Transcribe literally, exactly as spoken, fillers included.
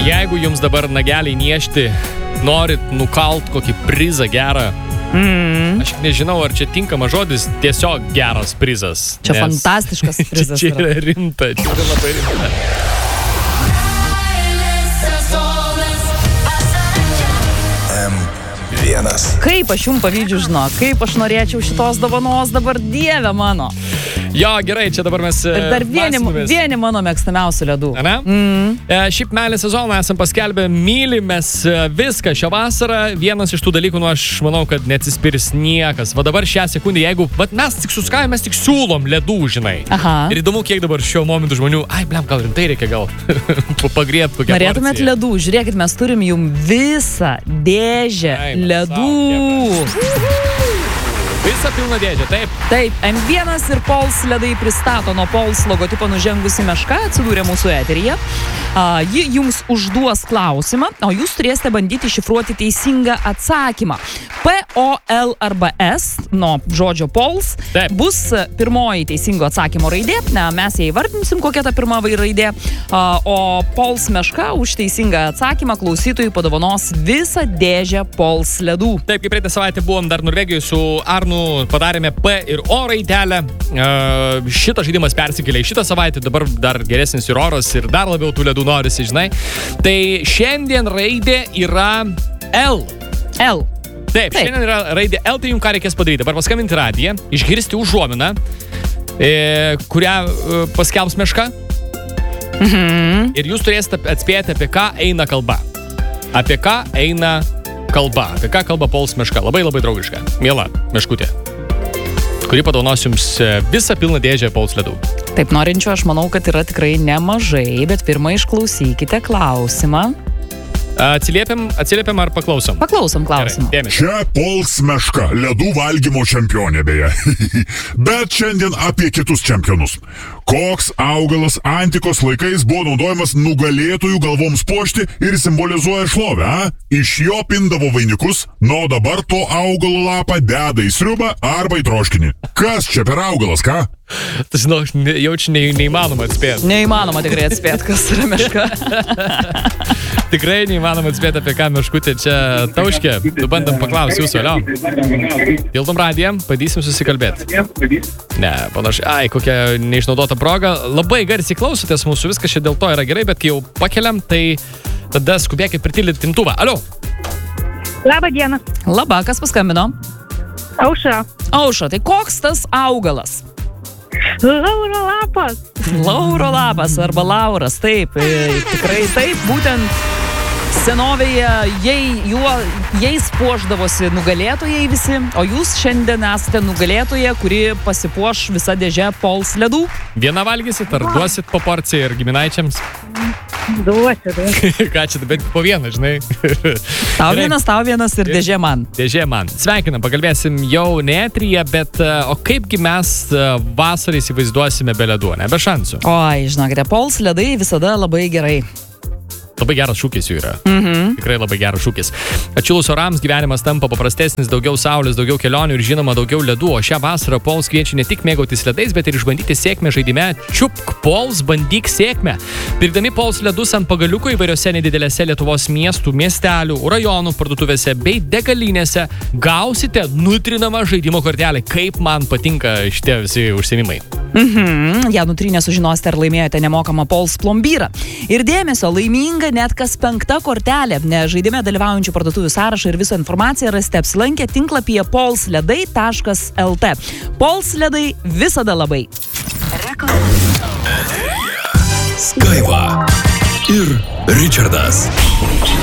Jeigu jums dabar nageliai niešti, norit nukalt kokį prizą gerą, mm. aš nežinau, ar čia tinkamas žodis, tiesiog geras prizas. Čia fantastiškas prizas. Čia yra rimta, čia yra labai rimta. Vienas. Kaip aš jums pavydžiu, žinau, kaip aš norėčiau šitos dovanos dabar, dieve mano. Jo, gerai, čia dabar mes... Ir dar vieni, vieni mano mėgstamiausių ledų. Ane? Mm. E, šiaip meilės sezoną esam paskelbę, mylimės viską šią vasarą. Vienas iš tų dalykų, nu aš manau, kad neatsispirs niekas. Va dabar šią sekundę, jeigu va, mes tik suskavę, mes tik siūlom ledų, žinai. Aha. Ir įdomu, kiek dabar šiuo momentu žmonių, ai, blem, gal rimtai reikia gal pagriebti kokią Norėtumėt porciją. ledų, žiūrėkit, mes turim jums visą dėžę ai, ledų. Visą pilną dėžę, taip. Taip, M vienas ir Pols ledai pristato nuo Pols logotipo nužengusi meška, atsidūrė mūsų eteryje. A, ji jums užduos klausimą, o jūs turėsite bandyti šifruoti teisingą atsakymą. P, O, L arba S, nuo žodžio Pols, taip. Bus pirmoji teisingo atsakymo raidė. Na, mes ją įvardinsim, kokia ta pirma raidė. A, o Pols meška už teisingą atsakymą klausytojui padovanos visą dėžę Pols ledų. Taip, kaip praeitą savaitę buvom dar Norvegijoje su Arnu, padarėme P ir O raidelę. Uh, šitas žaidimas persikėlė į šitą savaitę, dabar dar geresnis ir oras ir dar labiau tų ledų norisi, žinai. Tai šiandien raidė yra L. L. Taip, Taip. šiandien yra raidė L, tai jums ką reikės padaryti. Dabar paskambinti radiją, išgirsti užuominą, e, kurią e, paskelbs meška. Mhm. Ir jūs turėsite atspėti, apie ką eina kalba. Apie ką eina kalba. Apie ką kalba Pols meška. Labai labai draugiška. Miela meškutė, kuri padovanos jums visą pilną dėžę Pols ledų. Taip, norinčių, aš manau, kad yra tikrai nemažai, bet pirmą išklausykite klausimą. Atsiliepiam, atsiliepiam ar paklausom? Paklausom klausimą. Gerai, čia Pols meška, ledų valgymo čempionė beje. Bet šiandien apie kitus čempionus. Koks augalas antikos laikais buvo naudojamas nugalėtojų galvoms puošti ir simbolizuoja šlovę, a? Iš jo pindavo vainikus, nuo dabar to augalo lapą deda į sriubą arba į troškinį. Kas čia per augalas, ką? Tu žinau, jaučiu ne, neįmanoma atspėti. Neįmanoma tikrai atspėti, kas yra meška. Tikrai neįmanoma atspėti, apie ką meškutė čia tauškė. Tu bandam paklausti jūsų, alio. Pildom radiją, padysim susikalbėti. Ne, panašiai. Ai, kokia neišnaudota proga. Labai garsiai klausotės mūsų, viskas čia dėl to yra gerai, bet kai jau pakeliam, tai tada skubėkit pritildyti imtuvą. Alio. Labą dieną. Labą, kas paskambino? Aušra. Aušra, tai koks tas augalas? Lauro lapas. Lauro lapas arba lauras, taip, e, tikrai taip, būtent senovėje jei, juo, jais puošdavosi nugalėtojai visi, o jūs šiandien esate nugalėtoja, kuri pasipuoš visą dėžę Pols ledų. Vieną valgysit ar duosit po porciją ir giminaičiams? Duosiu, duosiu. Ką čia, bet po vieną, žinai. Tau vienas, tau vienas ir dėžė man. Dėžė man. Sveikinam, pakalbėsim jau ne eteryje, bet o kaipgi mes vasarą įsivaizduosime be ledų, ne be šansų? Oi, žinokite, Pols ledai visada labai gerai. Labai geras šūkis jų yra. Mhm. Tikrai labai geras šūkis. Atšilus orams gyvenimas tampa paprastesnis, daugiau saulės, daugiau kelionių ir žinoma daugiau ledų. O šią vasarą Pols kviečia ne tik mėgautis ledais, bet ir išbandyti sėkmę žaidime Čiupk Pols, bandyk sėkmę. Pirkdami Pols ledus ant pagaliuko įvairiose nedidelėse Lietuvos miestų, miestelių, rajonų parduotuvėse bei degalinėse gausite nutrinamą žaidimo kortelę. Kaip man patinka šitie visi užsiėmimai. Mhm. Ja, nutrynę sužinosite, ar laimėjote nemokamą Pols plombyrą. Ir dėmesio, laiminga net kas penkta kortelė. Žaidime dalyvaujančių parduotuvių sąrašą ir visą informaciją rasite apsilankę tinklapyje pols ledai taškas el t. Pols ledai visada labai. Skaiva ir Richardas.